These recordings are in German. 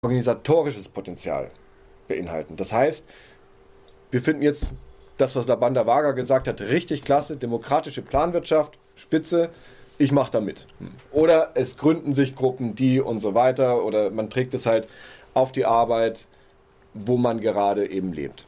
organisatorisches Potenzial beinhalten. Das heißt, wir finden jetzt das, was Labanda Vaga gesagt hat, richtig klasse, demokratische Planwirtschaft, spitze, ich mache da mit. Oder es gründen sich Gruppen, die und so weiter, oder man trägt es halt auf die Arbeit, wo man gerade eben lebt.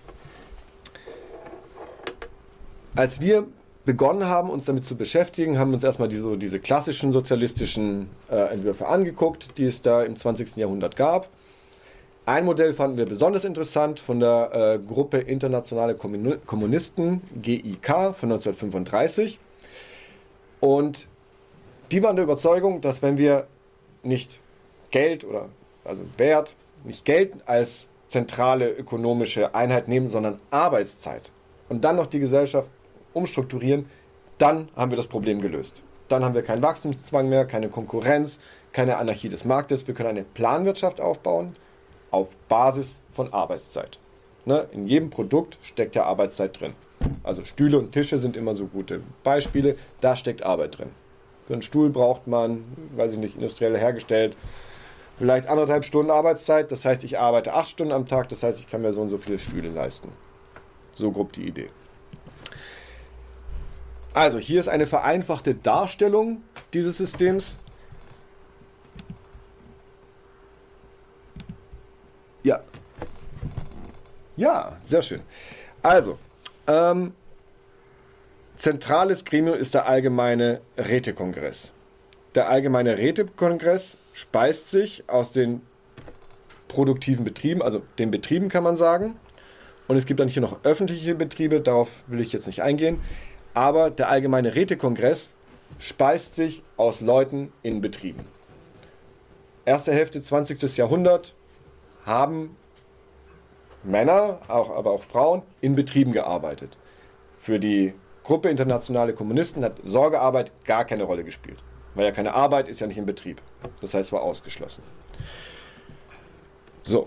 Als wir begonnen haben, uns damit zu beschäftigen, haben wir uns erstmal diese klassischen sozialistischen Entwürfe angeguckt, die es da im 20. Jahrhundert gab. Ein Modell fanden wir besonders interessant von der Gruppe Internationale Kommunisten, GIK, von 1935. Und die waren der Überzeugung, dass wenn wir nicht Geld nicht Geld als zentrale ökonomische Einheit nehmen, sondern Arbeitszeit und dann noch die Gesellschaft umstrukturieren, dann haben wir das Problem gelöst. Dann haben wir keinen Wachstumszwang mehr, keine Konkurrenz, keine Anarchie des Marktes. Wir können eine Planwirtschaft aufbauen auf Basis von Arbeitszeit. Ne? In jedem Produkt steckt ja Arbeitszeit drin. Also Stühle und Tische sind immer so gute Beispiele, da steckt Arbeit drin. Für einen Stuhl braucht man, weiß ich nicht, industriell hergestellt, vielleicht 1,5 Stunden Arbeitszeit. Das heißt, ich arbeite 8 Stunden am Tag, das heißt, ich kann mir so und so viele Stühle leisten. So grob die Idee. Also hier ist eine vereinfachte Darstellung dieses Systems. Ja, sehr schön. Also, zentrales Gremium ist der Allgemeine Rätekongress. Der Allgemeine Rätekongress speist sich aus den produktiven Betrieben, also den Betrieben kann man sagen. Und es gibt dann hier noch öffentliche Betriebe, darauf will ich jetzt nicht eingehen. Aber der Allgemeine Rätekongress speist sich aus Leuten in Betrieben. Erste Hälfte 20. Jahrhundert haben Männer, aber auch Frauen, in Betrieben gearbeitet. Für die Gruppe Internationale Kommunisten hat Sorgearbeit gar keine Rolle gespielt. Weil ja keine Arbeit ist ja nicht im Betrieb. Das heißt, war ausgeschlossen. So.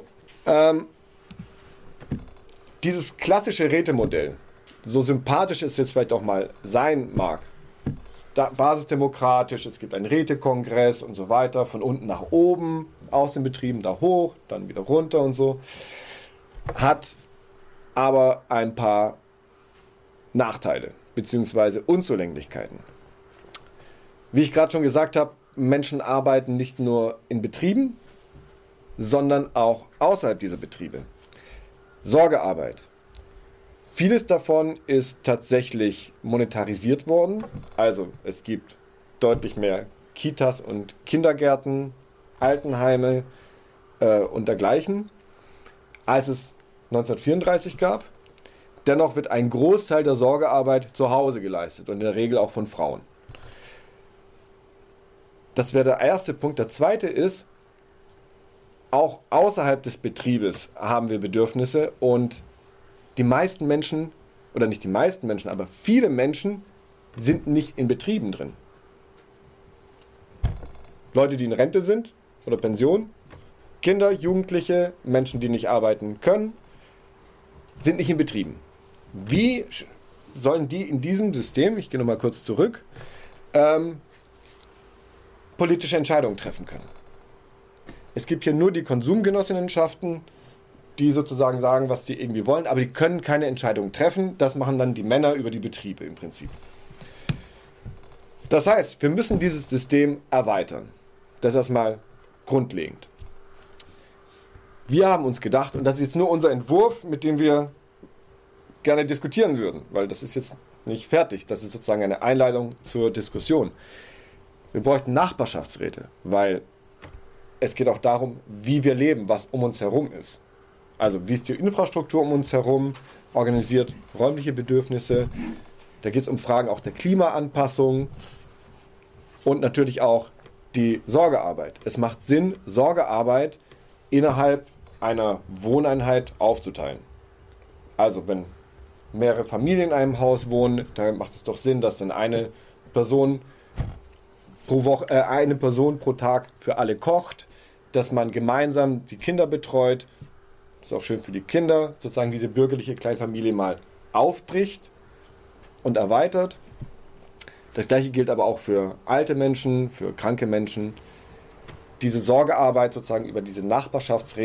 Dieses klassische Rätemodell, so sympathisch es jetzt vielleicht auch mal sein mag, basisdemokratisch, es gibt einen Rätekongress und so weiter, von unten nach oben, aus den Betrieben da hoch, dann wieder runter und so, hat aber ein paar Nachteile bzw. Unzulänglichkeiten. Wie ich gerade schon gesagt habe, Menschen arbeiten nicht nur in Betrieben, sondern auch außerhalb dieser Betriebe. Sorgearbeit. Vieles davon ist tatsächlich monetarisiert worden. Also es gibt deutlich mehr Kitas und Kindergärten, Altenheime und dergleichen, als es 1934 gab. Dennoch wird ein Großteil der Sorgearbeit zu Hause geleistet und in der Regel auch von Frauen. Das wäre der erste Punkt. Der zweite ist, auch außerhalb des Betriebes haben wir Bedürfnisse und die meisten Menschen, oder nicht die meisten Menschen, aber viele Menschen sind nicht in Betrieben drin. Leute, die in Rente sind oder Pension, Kinder, Jugendliche, Menschen, die nicht arbeiten können, sind nicht in Betrieben. Wie sollen die in diesem System, ich gehe nochmal kurz zurück, politische Entscheidungen treffen können? Es gibt hier nur die Konsumgenossenschaften, die sozusagen sagen, was die irgendwie wollen, aber die können keine Entscheidungen treffen. Das machen dann die Männer über die Betriebe im Prinzip. Das heißt, wir müssen dieses System erweitern. Das ist erstmal grundlegend. Wir haben uns gedacht, und das ist jetzt nur unser Entwurf, mit dem wir gerne diskutieren würden, weil das ist jetzt nicht fertig. Das ist sozusagen eine Einleitung zur Diskussion. Wir bräuchten Nachbarschaftsräte, weil es geht auch darum, wie wir leben, was um uns herum ist. Also wie ist die Infrastruktur um uns herum organisiert, räumliche Bedürfnisse. Da geht es um Fragen auch der Klimaanpassung und natürlich auch die Sorgearbeit. Es macht Sinn, Sorgearbeit innerhalb einer Wohneinheit aufzuteilen. Also wenn mehrere Familien in einem Haus wohnen, dann macht es doch Sinn, dass dann eine Person pro Tag für alle kocht, dass man gemeinsam die Kinder betreut. Das ist auch schön für die Kinder, sozusagen diese bürgerliche Kleinfamilie mal aufbricht und erweitert. Das gleiche gilt aber auch für alte Menschen, für kranke Menschen. diese Sorgearbeit sozusagen über diese Nachbarschaftsräte